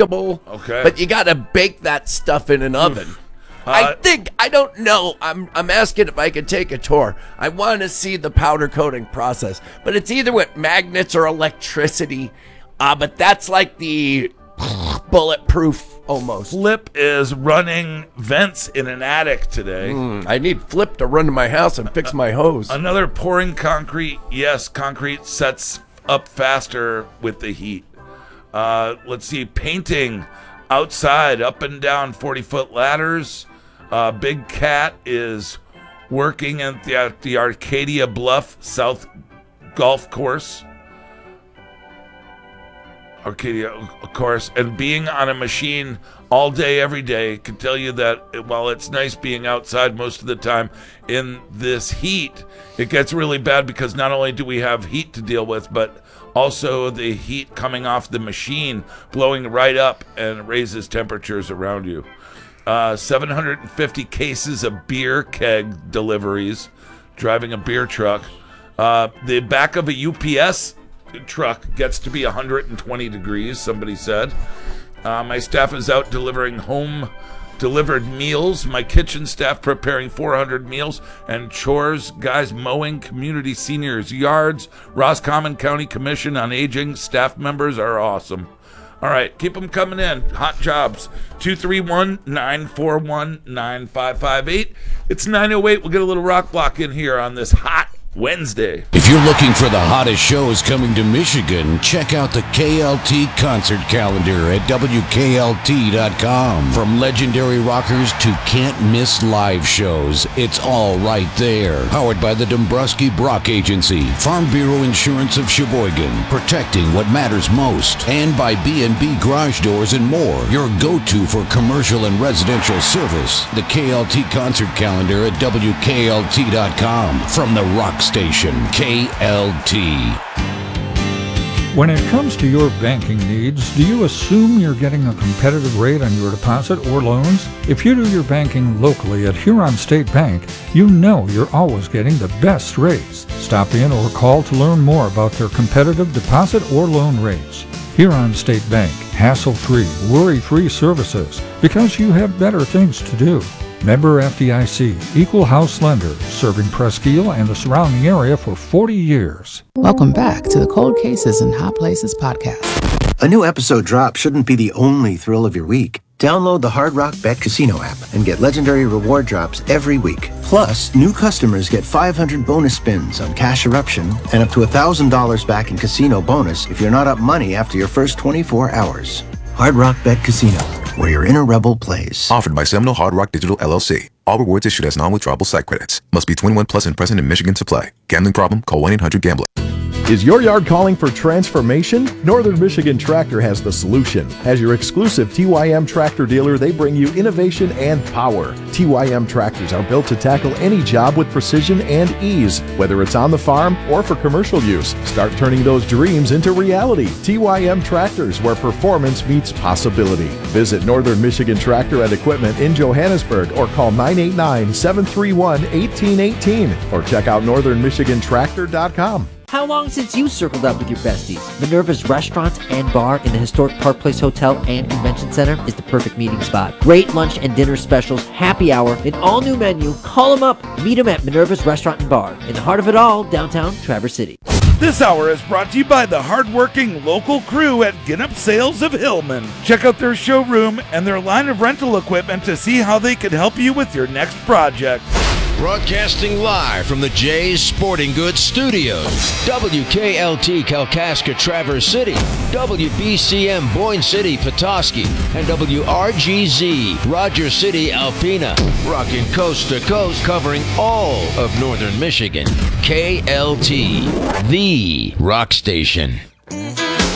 comfortable. Okay. But you got to bake that stuff in an oven. I don't know. I'm asking if I could take a tour. I want to see the powder coating process. But it's either with magnets or electricity. But that's like the bulletproof almost. Flip is running vents in an attic today. I need Flip to run to my house and fix my hose. Another pouring concrete. Yes, concrete sets up faster with the heat. Let's see, painting outside, up and down 40-foot ladders. Big Cat is working at the Arcadia Bluff South Golf Course. Arcadia, of course, and being on a machine all day, every day, can tell you that while it's nice being outside most of the time, in this heat, it gets really bad because not only do we have heat to deal with, but also the heat coming off the machine blowing right up and raises temperatures around you. 750 cases of beer keg deliveries, driving a beer truck. The back of a UPS truck gets to be 120 degrees, somebody said. My staff is out delivering home delivered meals. My kitchen staff preparing 400 meals and chores. Guys mowing community seniors' yards. Roscommon County Commission on Aging staff members are awesome. All right, keep them coming in. Hot jobs. 231-941-9558. It's 9:08. We'll get a little rock block in here on this hot Wednesday. If you're looking for the hottest shows coming to Michigan, check out the KLT concert calendar at WKLT.com. From legendary rockers to can't-miss live shows, it's all right there. Powered by the Dombrowski Brock Agency, Farm Bureau Insurance of Sheboygan, protecting what matters most, and by B&B Garage Doors and more, your go-to for commercial and residential service. The KLT concert calendar at WKLT.com. From the rock station, KLT. When it comes to your banking needs, do you assume you're getting a competitive rate on your deposit or loans? If you do your banking locally at Huron State Bank, you know you're always getting the best rates. Stop in or call to learn more about their competitive deposit or loan rates. Huron State Bank, hassle-free, worry-free services, because you have better things to do. Member FDIC, equal house lender, serving Presque and the surrounding area for 40 years. Welcome back to the Cold Cases and Hot Places podcast. A new episode drop shouldn't be the only thrill of your week. Download the Hard Rock Bet Casino app and get legendary reward drops every week. Plus, new customers get 500 bonus spins on Cash Eruption and up to $1,000 back in casino bonus if you're not up money after your first 24 hours. Hard Rock Bet Casino, where your inner rebel plays. Offered by Seminole Hard Rock Digital LLC. All rewards issued as non-withdrawable site credits. Must be 21 plus and present in Michigan to play. Gambling problem? Call 1-800-GAMBLER. Is your yard calling for transformation? Northern Michigan Tractor has the solution. As your exclusive TYM tractor dealer, they bring you innovation and power. TYM tractors are built to tackle any job with precision and ease, whether it's on the farm or for commercial use. Start turning those dreams into reality. TYM tractors, where performance meets possibility. Visit Northern Michigan Tractor and Equipment in Johannesburg or call 989-731-1818 or check out northernmichigantractor.com. How long since you circled up with your besties? Minerva's Restaurant and Bar in the historic Park Place Hotel and Convention Center is the perfect meeting spot. Great lunch and dinner specials, happy hour, an all-new menu. Call them up. Meet them at Minerva's Restaurant and Bar in the heart of it all, downtown Traverse City. This hour is brought to you by the hardworking local crew at Ginup Sales of Hillman. Check out their showroom and their line of rental equipment to see how they can help you with your next project. Broadcasting live from the Jay's Sporting Goods Studios. WKLT Kalkaska Traverse City, WBCM Boyne City Petoskey, and WRGZ Rogers City Alpena. Rocking coast to coast, covering all of northern Michigan. KLT, the rock station.